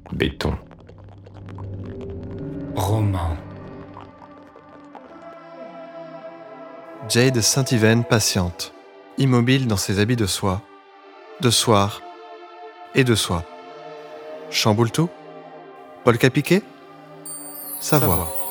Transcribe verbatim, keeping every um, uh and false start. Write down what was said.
Béton. Roman. Jade Saint-Yvaine patiente, immobile dans ses habits de soie, de soir et de soie. Chamboule tout ? Paul Capiquet ? Sa voix.